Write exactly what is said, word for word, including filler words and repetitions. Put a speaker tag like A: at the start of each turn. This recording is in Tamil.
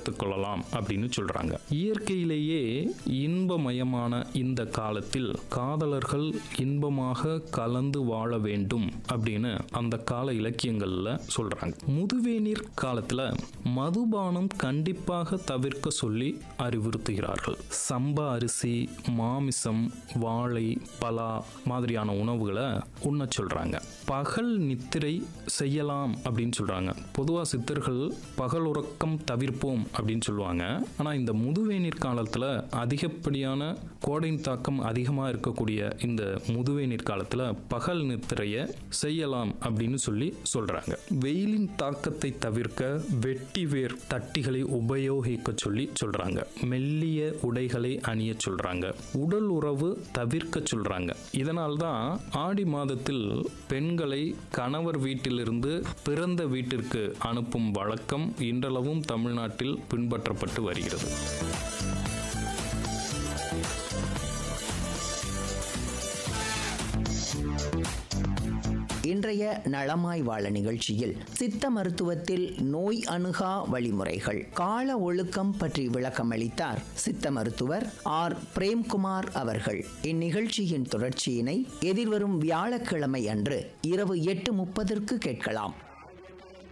A: பார்த்து கொள்ளலாம் அப்படின்னு சொல்றாங்க. இயற்கையிலேயே இன்பமயமான இந்த காலத்தில் காதலர்கள் இன்பமாக கலந்து வாழ வேண்டும் அப்படின்னு அந்த கால இலக்கியங்கள்ல சொல்றாங்க. முதுவேநீர் காலத்துல மதுபானம் கண்டிப்பாக தவிர்க்க சொல்லி அறிவுறுத்துகிறார்கள். சம்பா அரிசி, மாமிசம், வாழை, பலா மாதிரியான உணவுகளை உண்ண சொல்றாங்க. பகல் நித்திரை செய்யலாம் அப்படின்னு சொல்றாங்க. பொதுவா சித்தர்கள் பகல் உறக்கம் தவிர்ப்போம் அப்படின்னு சொல்லுவாங்க. ஆனா இந்த முதுவேநீர் காலத்துல அதிகப்படியான கோடையின் தாக்கம் அதிகமா இருக்கக்கூடிய இந்த முதுவேநீர் காலத்துல பகல் நித்திரைய செய்யலாம் அப்படின்னு சொல்லி சொல்றாங்க. வெயிலின் தாக்கத்தை தவிர்க்க வெட்டி வேர் தட்டிகளை உபயோகிக்க சொல்லி சொல்றாங்க. மெல்லிய உடைகளை அணிய சொல்றாங்க. உடல் உறவு தவிர்க்க சொல்றாங்க. இதனால்தான் ஆடி மாதத்தில் பெண்களை கணவர் வீட்டிலிருந்து பிறந்த வீட்டிற்கு அனுப்பும் வழக்கம் இன்றளவும் தமிழ்நாட்டில் பின்பற்றப்பட்டு வருகிறது.
B: இன்றைய நலமாய் வாழ நிகழ்ச்சியில் சித்த மருத்துவத்தில் நோய் அணுகா வழிமுறைகள், கால ஒழுக்கம் பற்றி விளக்கம் அளித்தார் சித்த மருத்துவர் ஆர் பிரேம்குமார் அவர்கள். இந்நிகழ்ச்சியின் தொடர்ச்சியினை எதிர்வரும் வியாழக்கிழமை அன்று இரவு எட்டு முப்பதற்கு கேட்கலாம்.